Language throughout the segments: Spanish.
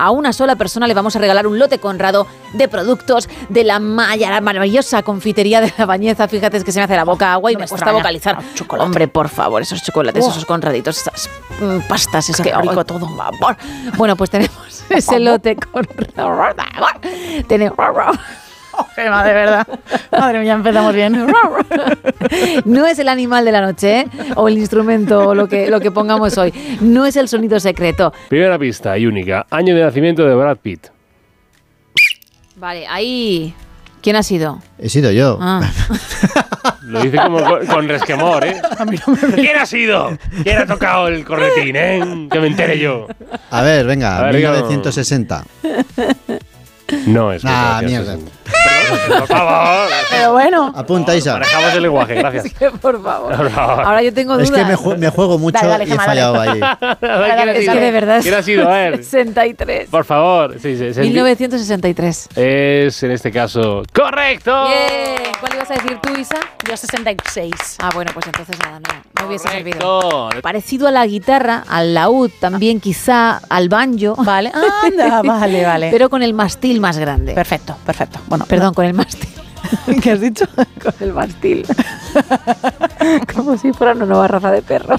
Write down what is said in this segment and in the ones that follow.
a una sola persona le vamos a regalar un lote Conrado de productos de la maravillosa confitería de La Bañeza. Fíjate, es que se me hace la boca agua y me cuesta vocalizar. Hombre, por favor, esos chocolates, esos Conraditos, esas pastas, es que rico todo. Bueno, pues tenemos ese lote Conrado. Tenemos... Gema, de verdad. Madre mía, empezamos bien. No es el animal de la noche, ¿eh? O el instrumento, o lo que pongamos hoy. No es el sonido secreto. Primera pista y única. Año de nacimiento de Brad Pitt. Vale, ahí... ¿Quién ha sido? He sido yo. Lo dice como con resquemor, ¿eh? ¿Quién ha sido? ¿Quién ha tocado el cornetín, Que me entere yo. A ver, venga, A ver, 1960. No es mierda. Por favor. Pero bueno. Apunta, Isa. Manejamos el lenguaje, gracias. Es que, por favor. Ahora yo tengo dudas. Es que me juego mucho y he fallado ahí. Es que de verdad ¿Quién ha sido? A ver. 63. Por favor. Sí, 1963. Es, en este caso, ¡correcto! Bien. ¿Cuál ibas a decir tú, Isa? Yo 66. Bueno, pues entonces nada, no hubiese servido. Parecido a la guitarra, al laúd, también quizá al banjo. Vale. Anda, vale. Pero con el mastil más grande. Perfecto. Bueno, Perdón, con el mástil. ¿Qué has dicho? Con el mástil. Como si fuera una nueva raza de perro.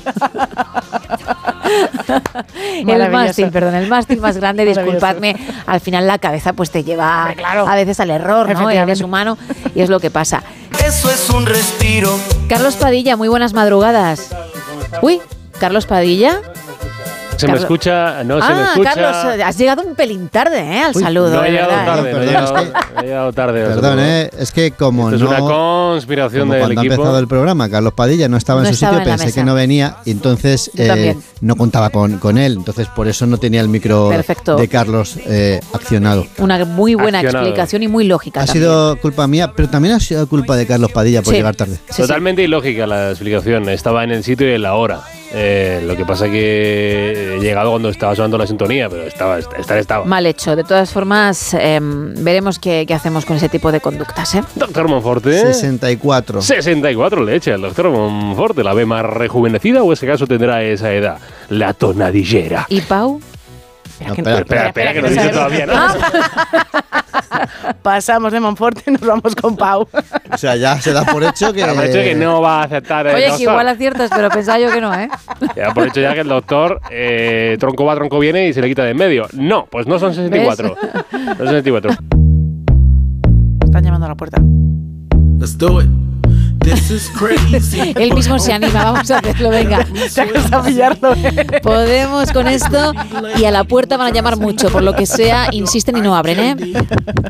El mástil más grande, disculpadme. Al final la cabeza pues te lleva a veces al error, ¿no? Eres humano y es lo que pasa. Eso es un respiro. Carlos Padilla, muy buenas madrugadas. Uy, Carlos Padilla. ¿Se me escucha? No se me escucha. Carlos, has llegado un pelín tarde al saludo. No he llegado tarde, he llegado tarde. Perdón, es que como esto es una conspiración del cuando equipo. Ha empezado el programa, Carlos Padilla no estaba en su sitio, pensé que no venía y entonces no contaba con él. Entonces por eso no tenía el micro de Carlos accionado. Una muy buena explicación y muy lógica. Ha sido culpa mía, pero también ha sido culpa de Carlos Padilla por llegar tarde. Totalmente ilógica la explicación. Estaba en el sitio y en la hora. Lo que pasa es que he llegado cuando estaba sonando la sintonía, pero estaba. Mal hecho. De todas formas, veremos qué hacemos con ese tipo de conductas, ¿eh? Doctor Monforte. 64. 64 le echa el doctor Monforte. ¿La ve más rejuvenecida o ese caso tendrá esa edad? La tonadillera. ¿Y Pau? Espera, que no dice todavía, ¿no? Pasamos de Monforte y nos vamos con Pau. O sea, ya se da por hecho que no va a aceptar el Oye, doctor. que igual aciertas, pero pensaba yo que no, ¿eh? Ya por hecho ya que el doctor tronco va, tronco viene y se le quita de en medio. No, pues no son 64. No son 64. Están llamando a la puerta. Let's do it. This is crazy. Él mismo se anima, vamos a hacerlo, venga. Ya que está a pillarlo. Podemos con esto y a la puerta van a llamar mucho, por lo que sea, insisten y no abren, ¿eh?